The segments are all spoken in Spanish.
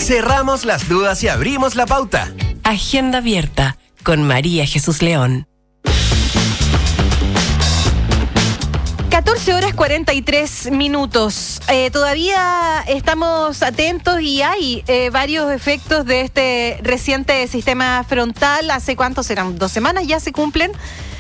Cerramos las dudas y abrimos la pauta. Agenda abierta con María Jesús León. 14:43. Todavía estamos atentos y hay varios efectos de este reciente sistema frontal. ¿Hace cuánto serán? 2 semanas ya se cumplen.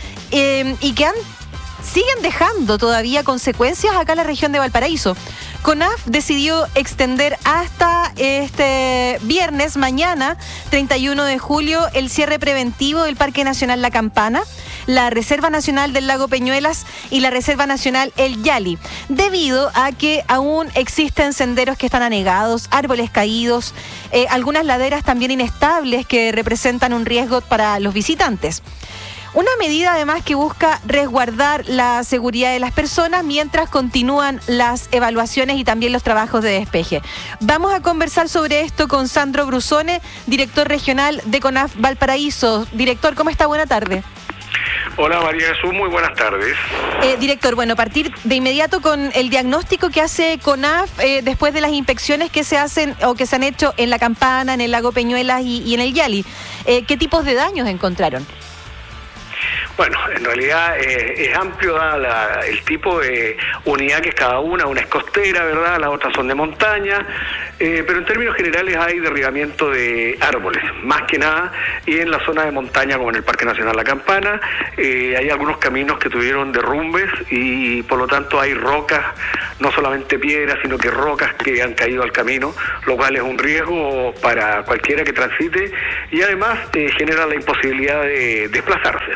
Y que siguen dejando todavía consecuencias acá en la región de Valparaíso. CONAF decidió extender hasta este viernes, mañana, 31 de julio, el cierre preventivo del Parque Nacional La Campana, la Reserva Nacional del Lago Peñuelas y la Reserva Nacional El Yali, debido a que aún existen senderos que están anegados, árboles caídos, algunas laderas también inestables que representan un riesgo para los visitantes. Una medida además que busca resguardar la seguridad de las personas mientras continúan las evaluaciones y también los trabajos de despeje. Vamos a conversar sobre esto con Sandro Brusone, director regional de CONAF Valparaíso. Director, ¿cómo está? Buena tarde. Hola María Jesús, muy buenas tardes. Director, bueno, partir de inmediato con el diagnóstico que hace CONAF después de las inspecciones que se hacen o que se han hecho en La Campana, en el Lago Peñuelas y en el Yali. ¿Qué tipos de daños encontraron? Bueno, en realidad es amplio el tipo de unidad que es cada una es costera, ¿verdad? Las otras son de montaña, pero en términos generales hay derribamiento de árboles, más que nada, y en la zona de montaña como en el Parque Nacional La Campana, hay algunos caminos que tuvieron derrumbes y por lo tanto hay rocas, no solamente piedras, sino que rocas que han caído al camino, lo cual es un riesgo para cualquiera que transite y además genera la imposibilidad de desplazarse.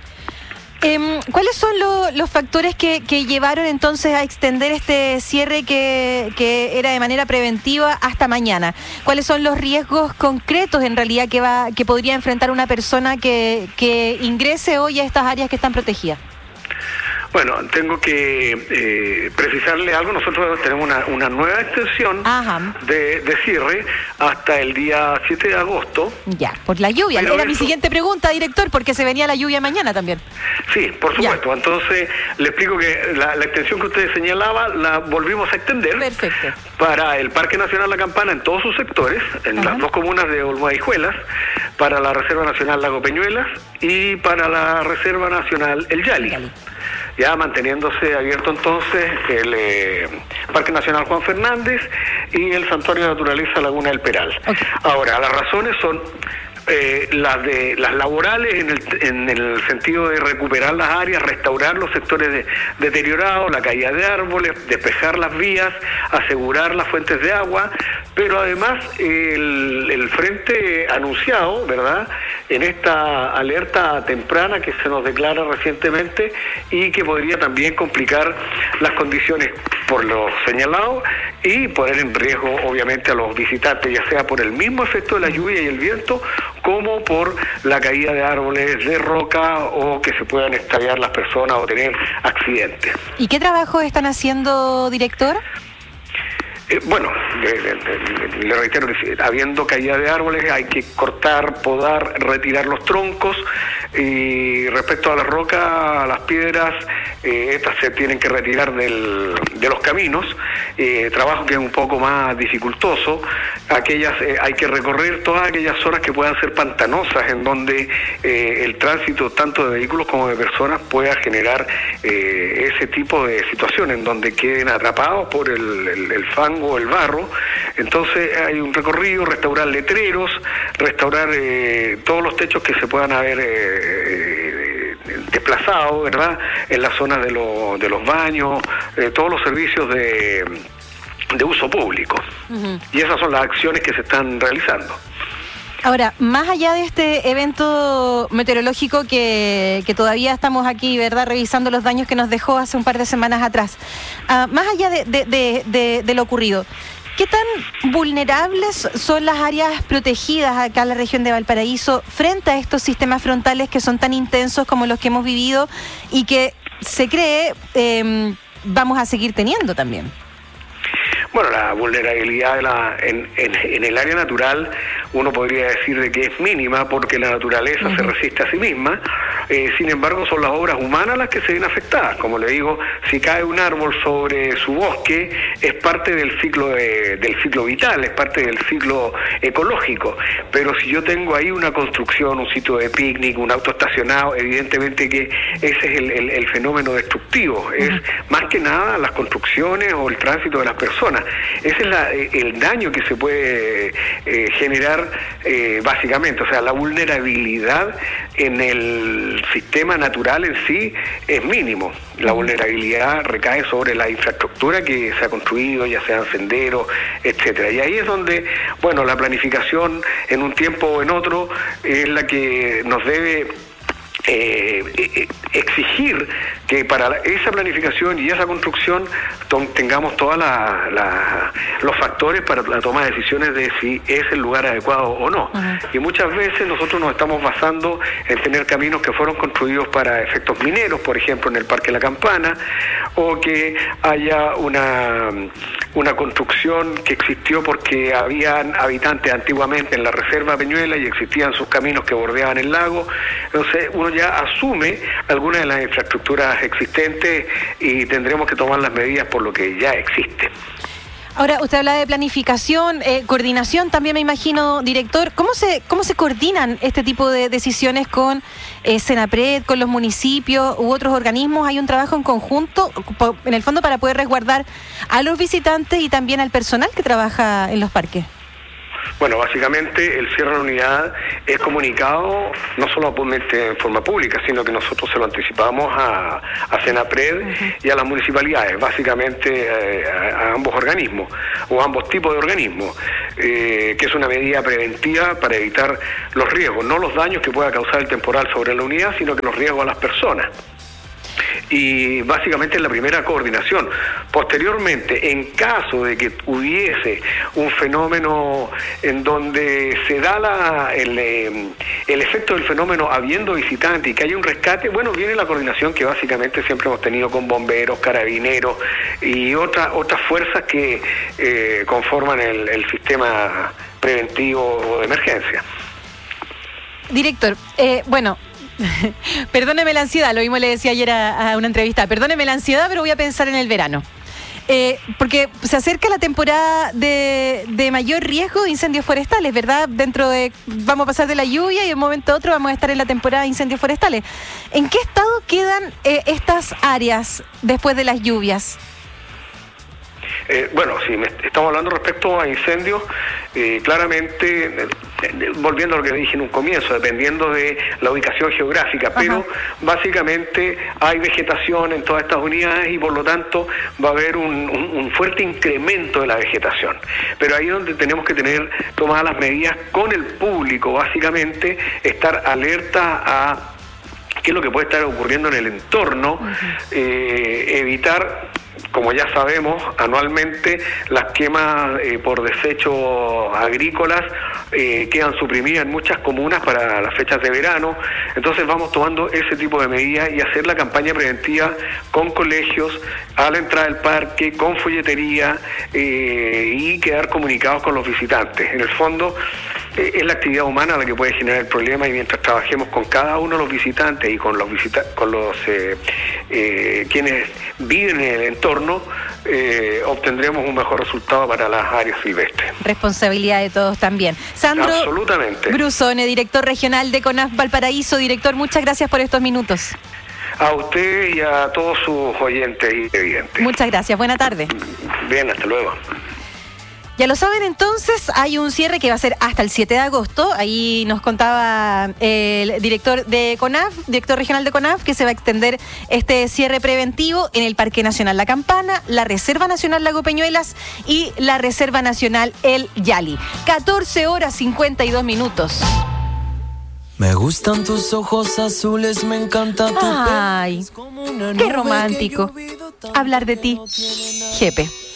¿Cuáles son los factores que llevaron entonces a extender este cierre que era de manera preventiva hasta mañana? ¿Cuáles son los riesgos concretos en realidad que podría enfrentar una persona que ingrese hoy a estas áreas que están protegidas? Bueno, tengo que precisarle algo. Nosotros tenemos una nueva extensión de cierre hasta el día 7 de agosto. Ya, por la lluvia. Pero era mi siguiente pregunta, director, porque se venía la lluvia mañana también. Sí, por supuesto. Ya. Entonces, le explico que la extensión que usted señalaba la volvimos a extender. Perfecto. Para el Parque Nacional La Campana en todos sus sectores, en las dos comunas de Olmuedas, para la Reserva Nacional Lago Peñuelas y para la Reserva Nacional El Yali. Ya manteniéndose abierto entonces el Parque Nacional Juan Fernández y el Santuario de Naturaleza Laguna del Peral. Okay. Ahora, las razones son las laborales en el sentido de recuperar las áreas, restaurar los sectores deteriorados, la caída de árboles, despejar las vías, asegurar las fuentes de agua, pero además el frente anunciado, ¿verdad?, en esta alerta temprana que se nos declara recientemente y que podría también complicar las condiciones por lo señalado y poner en riesgo obviamente a los visitantes, ya sea por el mismo efecto de la lluvia y el viento como por la caída de árboles, de roca o que se puedan estallar las personas o tener accidentes. ¿Y qué trabajo están haciendo, director? Bueno, le reitero que habiendo caída de árboles hay que cortar, podar, retirar los troncos y respecto a las rocas, a las piedras, estas se tienen que retirar de los caminos, trabajo que es un poco más dificultoso, hay que recorrer todas aquellas zonas que puedan ser pantanosas en donde el tránsito tanto de vehículos como de personas pueda generar ese tipo de situación en donde queden atrapados por el fango o el barro. Entonces hay un recorrido, restaurar letreros, restaurar todos los techos que se puedan haber desplazado, ¿verdad?, en las zonas de los baños, todos los servicios de uso público. Uh-huh. Y esas son las acciones que se están realizando. Ahora, más allá de este evento meteorológico que todavía estamos aquí, ¿verdad?, revisando los daños que nos dejó hace un par de semanas atrás, más allá de lo ocurrido, ¿qué tan vulnerables son las áreas protegidas acá en la región de Valparaíso frente a estos sistemas frontales que son tan intensos como los que hemos vivido y que se cree vamos a seguir teniendo también? Bueno, la vulnerabilidad en el área natural uno podría decir de que es mínima porque la naturaleza se resiste a sí misma, Sin embargo, son las obras humanas las que se ven afectadas. Como le digo, si cae un árbol sobre su bosque, es parte del ciclo vital, es parte del ciclo ecológico. Pero si yo tengo ahí una construcción, un sitio de picnic, un auto estacionado, evidentemente que ese es el fenómeno destructivo. Es más que nada las construcciones o el tránsito de las personas. Ese es el daño que se puede generar básicamente. O sea, la vulnerabilidad en el sistema natural en sí es mínimo. La vulnerabilidad recae sobre la infraestructura que se ha construido, ya sean senderos, etcétera. Y ahí es donde, bueno, la planificación en un tiempo o en otro es la que nos debe exigir que para esa planificación y esa construcción tengamos todos los factores para la toma de decisiones de si es el lugar adecuado o no. Y muchas veces nosotros nos estamos basando en tener caminos que fueron construidos para efectos mineros, por ejemplo en el Parque La Campana, o que haya una construcción que existió porque habían habitantes antiguamente en la Reserva Peñuela y existían sus caminos que bordeaban el lago. Entonces uno ya asume algunas de las infraestructuras existentes y tendremos que tomar las medidas por lo que ya existe. Ahora, usted habla de planificación, coordinación también me imagino, director. ¿Cómo se coordinan este tipo de decisiones con Senapred, con los municipios u otros organismos? ¿Hay un trabajo en conjunto, en el fondo, para poder resguardar a los visitantes y también al personal que trabaja en los parques? Bueno, básicamente el cierre de la unidad es comunicado no solamente en forma pública, sino que nosotros se lo anticipamos a Senapred y a las municipalidades, básicamente a ambos organismos, o ambos tipos de organismos, que es una medida preventiva para evitar los riesgos, no los daños que pueda causar el temporal sobre la unidad, sino que los riesgos a las personas. Y básicamente es la primera coordinación. Posteriormente, en caso de que hubiese un fenómeno en donde se da el efecto del fenómeno habiendo visitante y que haya un rescate, bueno, viene la coordinación que básicamente siempre hemos tenido con bomberos, carabineros y otras fuerzas que conforman el sistema preventivo de emergencia. Director, bueno... Perdóneme la ansiedad, lo mismo le decía ayer a una entrevista, perdóneme la ansiedad, pero voy a pensar en el verano. Porque se acerca la temporada de mayor riesgo de incendios forestales, ¿verdad? Vamos a pasar de la lluvia y de un momento a otro vamos a estar en la temporada de incendios forestales. ¿En qué estado quedan estas áreas después de las lluvias? Bueno, si estamos hablando respecto a incendios, claramente, volviendo a lo que dije en un comienzo, dependiendo de la ubicación geográfica, pero básicamente hay vegetación en todas estas unidades y por lo tanto va a haber un fuerte incremento de la vegetación. Pero ahí es donde tenemos que tener tomadas las medidas con el público, básicamente, estar alerta a qué es lo que puede estar ocurriendo en el entorno, evitar... Como ya sabemos, anualmente las quemas por desechos agrícolas quedan suprimidas en muchas comunas para las fechas de verano. Entonces vamos tomando ese tipo de medidas y hacer la campaña preventiva con colegios, a la entrada del parque, con folletería y quedar comunicados con los visitantes. En el fondo, es la actividad humana la que puede generar el problema y mientras trabajemos con cada uno de los visitantes y con los quienes viven en el entorno, obtendremos un mejor resultado para las áreas silvestres. Responsabilidad de todos también. Sandro Brusone, director regional de CONAF Valparaíso. Director, muchas gracias por estos minutos. A usted y a todos sus oyentes y televidentes. Muchas gracias, buena tarde. Bien, hasta luego. Ya lo saben, entonces hay un cierre que va a ser hasta el 7 de agosto. Ahí nos contaba el director de CONAF, director regional de CONAF, que se va a extender este cierre preventivo en el Parque Nacional La Campana, la Reserva Nacional Lago Peñuelas y la Reserva Nacional El Yali. 14:52. Me gustan tus ojos azules, me encanta tu pelo. Ay, qué romántico hablar de ti, Jepe.